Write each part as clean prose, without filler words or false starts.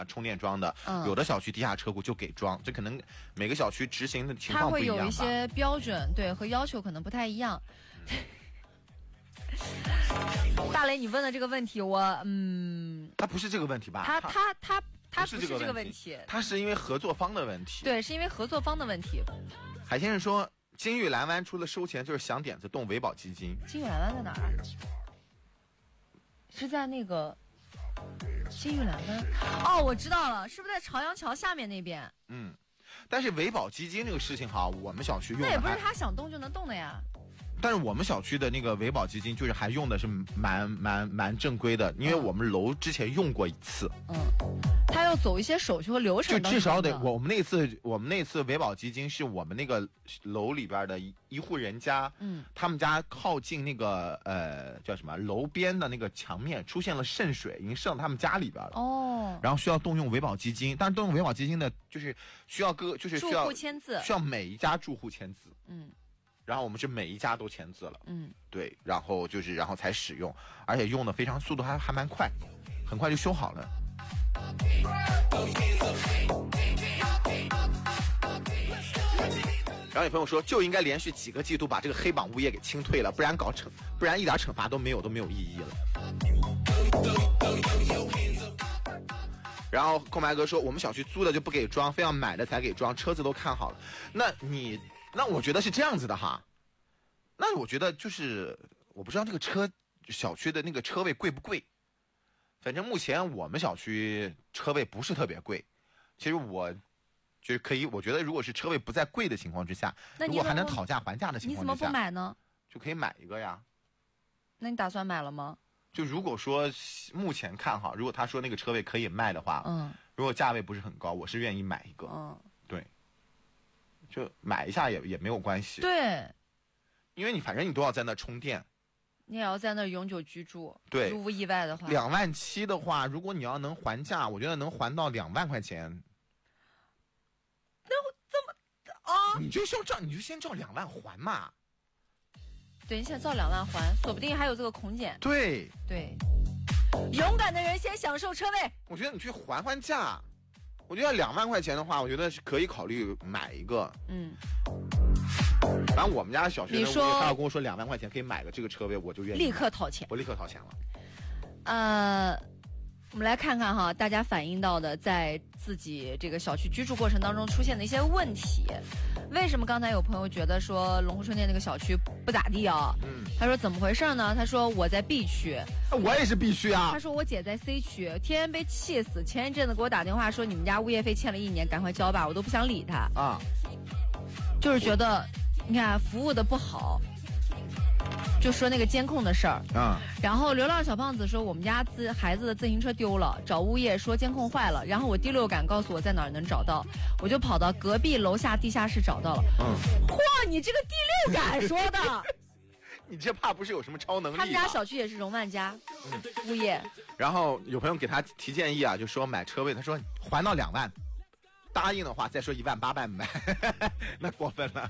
么充电桩的，有的小区地下车库就给装，这可能每个小区执行的情况不一样吧。 它会有一些标准，对，和要求可能不太一样。大雷，你问的这个问题， 他不是这个问题吧？ 他不是这个问题， 他是因为合作方的问题。 对，是因为合作方的问题。 海先生说，金玉蓝湾除了收钱就是想点子动维保基金。 金玉蓝湾在哪儿？是在那个金玉蓝湾？哦，我知道了，是不是在朝阳桥下面那边？ 但是维保基金这个事情哈，我们小区用的那也不是他想动就能动的呀。 但是我们小区的那个维保基金就是还用的是蛮正规的，因为我们楼之前用过一次。 他要走一些手续和流程， 就至少得我们那次维保基金是我们那个楼里边的一户人家，他们家靠近那个叫什么楼边的那个墙面出现了渗水，已经渗到他们家里边了。然后需要动用维保基金，但是动用维保基金的就是需要住户签字， 需要每一家住户签字。然后我们是每一家都签字了，对，然后才使用，而且用的非常速度还蛮快，很快就修好了。然后有朋友说，就应该连续几个季度把这个黑榜物业给清退了，不然一点惩罚都没有意义了。然后空白哥说，我们小区租的就不给装，非要买的才给装，车子都看好了。那我觉得是这样子的哈，那我觉得就是我不知道这个小区的那个车位贵不贵，反正目前我们小区车位不是特别贵。其实我就是可以，我觉得如果是车位不在贵的情况之下，如果还能讨价还价的情况之下， 你怎么不买呢？ 就可以买一个呀。 那你打算买了吗？ 就如果说目前看哈，如果他说那个车位可以卖的话，如果价位不是很高，我是愿意买一个。对。就买一下也没有关系， 对， 因为反正你都要在那充电， 你也要在那永久居住， 对， 如无意外的话 ，2.7万的话，如果你要能还价，我觉得能还到2万块钱。 那这么你就先照2万还嘛。 对，你先照2万还，说不定还有这个空间。 对， 勇敢的人先享受车位。 我觉得你去还价。我觉得2万块钱的话，我觉得是可以考虑买一个。反正我们家小学生，他要跟我说2万块钱可以买个这个车位，我就愿意立刻掏钱。 我立刻掏钱了。 我们来看看哈，大家反映到的在自己这个小区居住过程当中出现的一些问题。为什么刚才有朋友觉得说龙湖春店那个小区不咋地啊？他说怎么回事呢？他说我在 B 区， 我也是 B 区啊。 他说我姐在 C 区，天天被气死。前一阵子给我打电话说你们家物业费欠了1年，赶快交吧，我都不想理他啊。就是觉得你看服务的不好。就说那个监控的事儿然后流浪小胖子说我们家孩子的自行车丢了，找物业说监控坏了，然后我第六感告诉我在哪儿能找到，我就跑到隔壁楼下地下室找到了。嚯，你这个第六感说的你这怕不是有什么超能力？ 他们家小区也是荣万家物业。 然后有朋友给他提建议啊，就说买车位，他说还到2万，答应的话再说1.8万买那过分了。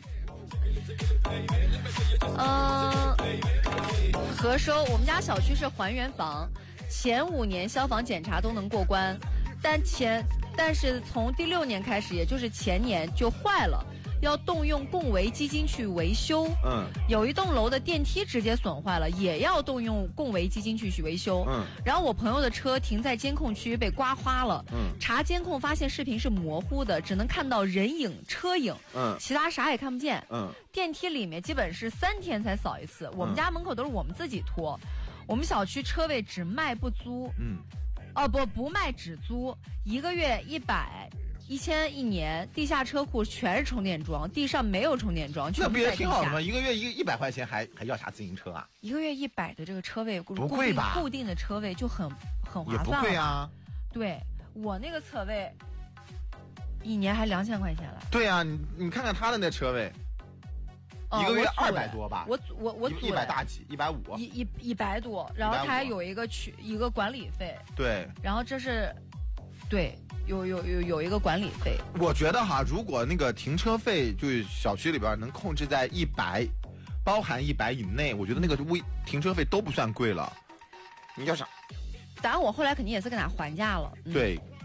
何说我们家小区是还原房，前5年消防检查都能过关，但是从第6年开始，也就是前年就坏了，要动用共维基金去维修。有一栋楼的电梯直接损坏了，也要动用共维基金去维修。然后我朋友的车停在监控区被刮花了。查监控发现视频是模糊的，只能看到人影、车影。其他啥也看不见。电梯里面基本是3天才扫一次。我们家门口都是我们自己拖。我们小区车位只卖不租。不卖只租，1个月100，1000一年，地下车库全是充电桩，地上没有充电桩， 那不也挺好的吗？1个月100块钱还要啥自行车啊 ？1个月100的这个车位不贵吧？ 固定的车位就很划算了。 也不贵啊。 对，我那个车位1年还2000块钱了。 对啊，你看看他的那车位。1个月200多吧， 我 100大几，150，100 多，然后他还有一个管理费， 对， 然后这是，对，有一个管理费。 我觉得哈，如果那个停车费就是小区里边能控制在100，包含100以内，我觉得那个停车费都不算贵了。你叫啥？ 当然，我后来肯定也是跟他还价了。 对，